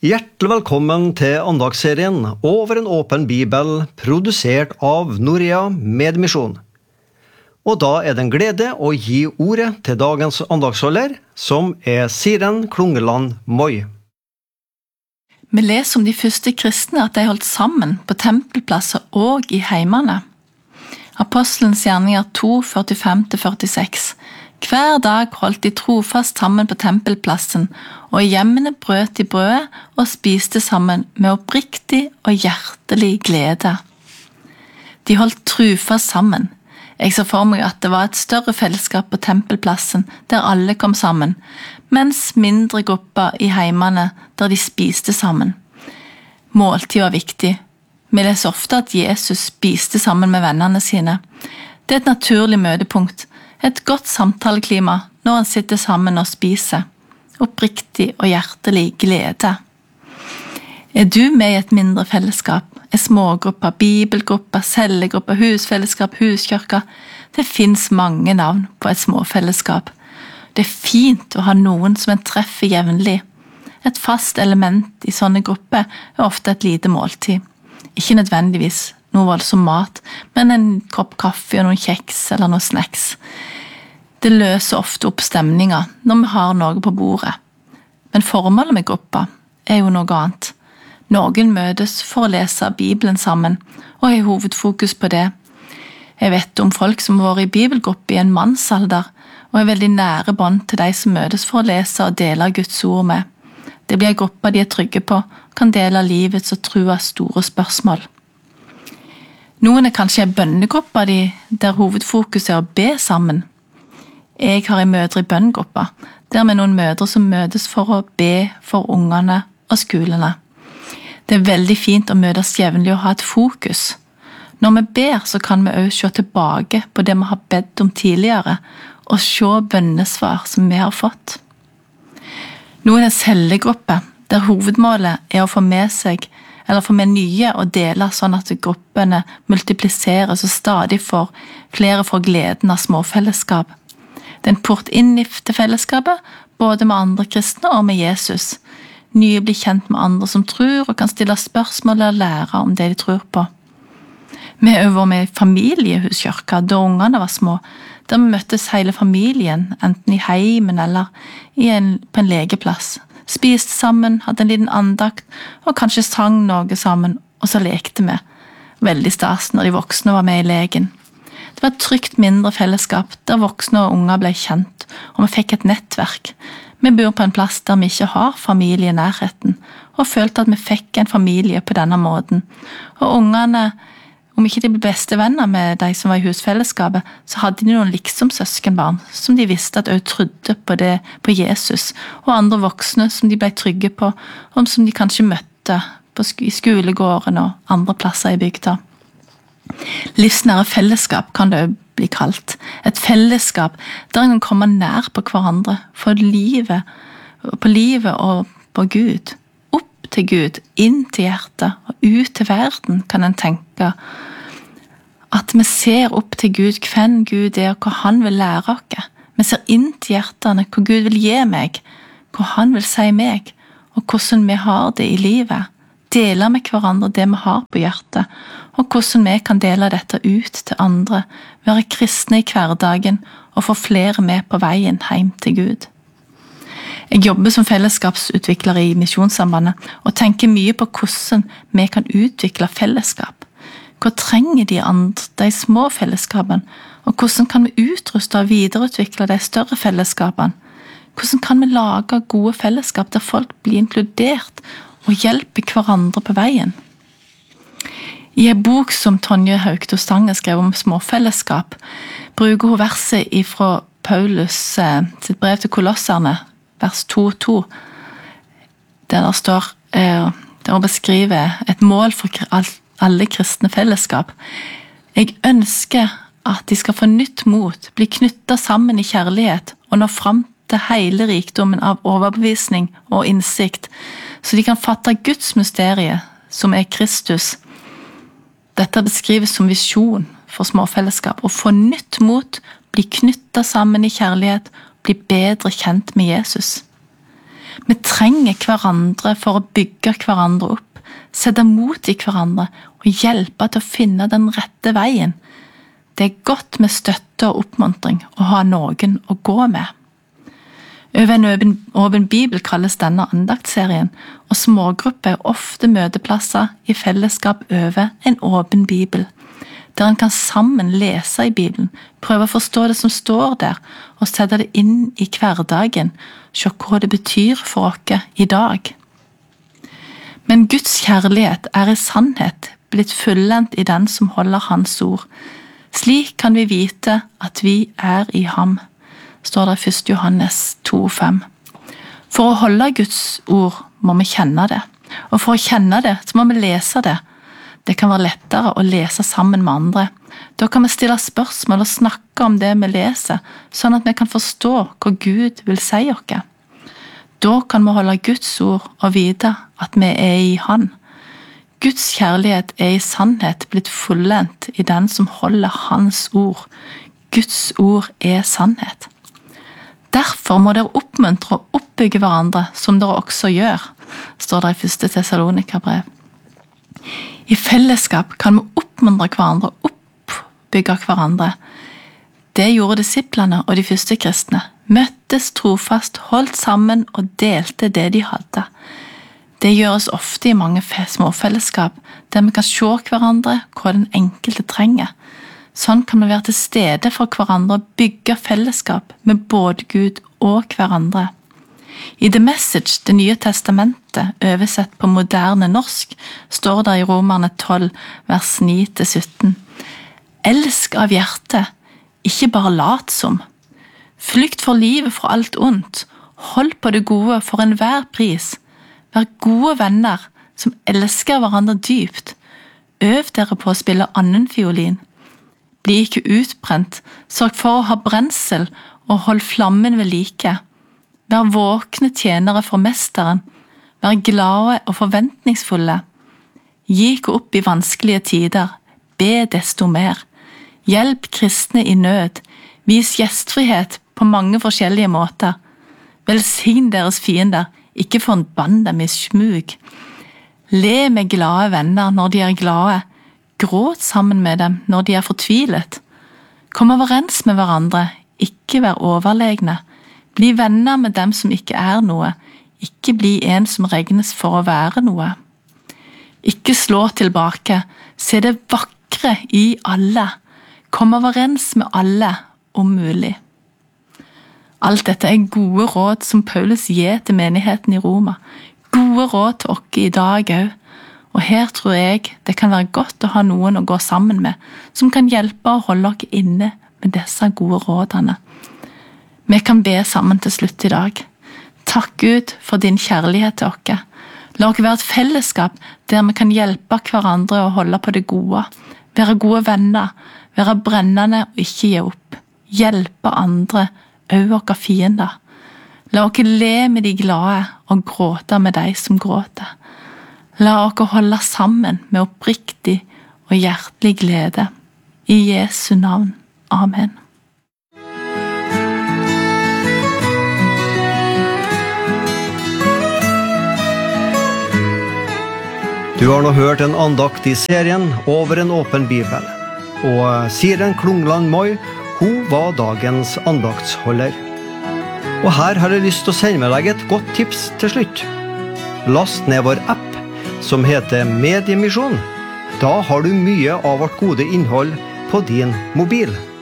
Hjertelig velkommen til andagsserien Over en åpen bibel, produsert av Norea Medmisjon. Og da er det en glede å gi ordet til dagens andagsholder, som er Siren Klungeland Moi. Vi leser om de første kristne at de holdt sammen på tempelplasser og i heimene. Apostelens gjerninger 2, 45-46. Hver dag holdt de trofast sammen på tempelplassen, og i hjemmene brøt de brødet og spiste sammen med oppriktig og hjertelig glede. De holdt trofast sammen. Jeg så for meg at det var et større fellesskap på tempelplassen, der alle kom sammen, mens mindre grupper i heimene der de spiste sammen. Måltid var viktig. Vi leser ofte at Jesus spiste sammen med vennene sine. Det er et naturlig møtepunkt, et godt samtaleklima når han sitter sammen og spiser. Oppriktig og hjertelig glede. Er du med i et mindre fellesskap? En smågruppe, bibelgruppe, cellegruppe, husfellesskap, huskirke? Det finnes mange navn på et småfellesskap. Det er fint å ha noen som en treffer jevnlig. Et fast element i sånne grupper er ofte et lite måltid. Ikke nødvendigvis noe voldsom mat, men en kopp kaffe og noen kjeks eller noen snacks. Det løser ofte opp stemninger når vi har noe på bordet. Men formålet med gruppa er jo noe annet. Noen møtes for å lese Bibelen sammen, og har hovedfokus på det. Jeg vet om folk som har vært i bibelgruppe i en mannsalder, og er veldig nære bånd til de som møtes for å lese og dele Guds ord med. Det blir en gruppe de er trygge på, kan dele livets og troens store spørsmål. Noen er kanskje en bønnegruppe der hovedfokus er å be sammen. Jeg har en mødre i bønngruppa, der med noen mødre som møtes for å be for ungene og skolene. Det er veldig fint å møtes jevnlig og ha et fokus. Når vi ber, så kan vi også se tilbake på det vi har bedt om tidligere, og se bønnesvar som vi har fått. Noen er cellegruppe, der hovedmålet er å få med seg eller få med nye og dele sånn at gruppene multipliseres og stadig flere får gleden av småfellesskap. Det er en port inn til fellesskapet, både med andre kristne og med Jesus. Nye blir kjent med andre som tror og kan stille spørsmål eller lære om det de tror på. Vi har også vært med i familiehuskirka da ungene var små, der vi møttes hele familien, enten i heimen eller på en legeplass. Spiste sammen, hadde en liten andakt, og kanskje sang noe sammen, og så lekte vi. Veldig stas når de voksne var med i leken. Det var et trygt mindre fellesskap, der voksne og unger ble kjent, og vi fikk et nettverk. Vi bor på en plass der vi ikke har familie i nærheten, og følte at vi fikk en familie på denne måten. Og ungene, om ikke de ble beste venner med de som var i husfellesskapet, så hadde de noen liksom søskenbarn, som de visste at også trodde på Jesus, og andre voksne som de ble trygge på, og som de kanskje møtte i skolegården og andre plasser i bygda. Livsnære fellesskap kan det også bli kalt. Et fellesskap der en kan komme nær på hverandre, på livet og på Gud. Opp til Gud, inn til hjertet og ut til verden, kan en tenke. At vi ser opp til Gud, hvem Gud er, og hva han vil lære oss. Vi ser inn til hjertene, hva Gud vil gi meg, hva han vil si meg, og hvordan vi har det i livet. Dele med hverandre det vi har på hjertet, og hvordan vi kan dele dette ut til andre, være kristne i hverdagen og få flere med på veien hjem til Gud. Jeg jobber som fellesskapsutvikler i Misjonssambandet og tenker mye på hvordan vi kan utvikle fellesskap. Hva trenger de små fellesskapene, og hvordan kan vi utruste og videreutvikle de større fellesskapene? Hvordan kan vi lage gode fellesskap der folk blir inkludert og hjelper hverandre på veien? I en bok som Tonje Haugto Stange skrev om småfellesskap, bruker hun verset fra Paulus sitt brev til Kolosserne, vers 2:2, der det står, der hun beskriver et mål for alle kristne fellesskap. Jeg ønsker at de skal få nytt mot, bli knyttet sammen i kjærlighet og nå fram til hele rikdommen av overbevisning og innsikt, så de kan fatte Guds mysterie, som er Kristus. Dette beskrives som visjon for småfellesskap, å få nytt mot, bli knyttet sammen i kjærlighet, bli bedre kjent med Jesus. Vi trenger hverandre for å bygge hverandre opp, sette mot i hverandre og hjelpe til å finne den rette veien. Det er godt med støtte og oppmuntring å ha noen å gå med. Over en åpen bibel kalles denne andaktsserien, og smågrupper er ofte møteplasser i fellesskap over en åpen bibel, der en kan sammen lese i Bibelen, prøve å forstå det som står der, og sette det inn i hverdagen, se hva det betyr for oss i dag. Men Guds kjærlighet er i sannhet blitt fullendt i den som holder hans ord. Slik kan vi vite at vi er i ham, står det i 1. Johannes 2,5. For å holde Guds ord må vi kjenne det, og for å kjenne det så må vi lese det. Det kan være lettere å lese sammen med andre. Da kan vi stille spørsmål og snakke om det vi leser, sånn at vi kan forstå hva Gud vil si oss. Da kan vi holde Guds ord og vite at vi er i Han. Guds kjærlighet er i sannhet blitt fullendt i den som holder Hans ord. Guds ord er sannhet. Derfor må dere oppmuntre og oppbygge hverandre, som dere også gjør, står det i 1. Thessalonikerbrev. I fellesskap kan vi oppmuntre hverandre og oppbygge hverandre. Det gjorde disiplene og de første kristne. Møttes trofast, holdt sammen og delte det de hadde. Det gjøres ofte i mange småfellesskap, der vi kan se hverandre hva den enkelte trenger. Sånn kan vi være til stede for hverandre og bygge fellesskap med både Gud og hverandre. I The Message, Det nye testamentet, oversett på moderne norsk, står det i Romerne 12, vers 9-17. Elsk av hjertet, ikke bare lat som. Flykt for livet fra alt ondt. Hold på det gode for enhver pris. Vær gode venner som elsker hverandre dypt. Øv dere på å spille annen fiolin. Bli ikke utbrent, sørg for å ha brensel og hold flammen ved like. Vær våkne tjenere for mesteren, vær glade og forventningsfulle. Gi ikke opp i vanskelige tider, be desto mer. Hjelp kristne i nød, vis gjestfrihet på mange forskjellige måter. Velsign deres fiender, ikke forbann dem i smug. Le med glade venner når de er glade, gråt sammen med dem når de er fortvilet. Kom overens med hverandre, ikke vær overlegne. Bli venner med dem som ikke er noe, ikke bli en som regnes for å være noe. Ikke slå tilbake, se det vakre i alle, kom overens med alle om mulig. Alt dette er gode råd som Paulus gir til menigheten i Roma, gode råd til oss i dag også, og her tror jeg det kan være godt å ha noen å gå sammen med, som kan hjelpe å holde oss inne med disse gode rådene. Vi kan be sammen til slutt i dag. Takk Gud for din kjærlighet til oss. La oss være et fellesskap der vi kan hjelpe hverandre å holde på det gode, være gode venner, være brennende og ikke gi opp, hjelpe andre, også våre fiender. La oss le med de glade og gråte med de som gråter. La oss holde sammen med oppriktig og hjertelig glede. I Jesu navn. Amen. Du har nå hørt en andakt i serien Over en åpen bibel, og Siren Klungland Moi, hun var dagens andaktsholder. Og her har jeg lyst til å sende med deg et godt tips til slutt. Last ned vår app, som heter Mediemisjon. Da har du mye av vårt gode innhold på din mobil.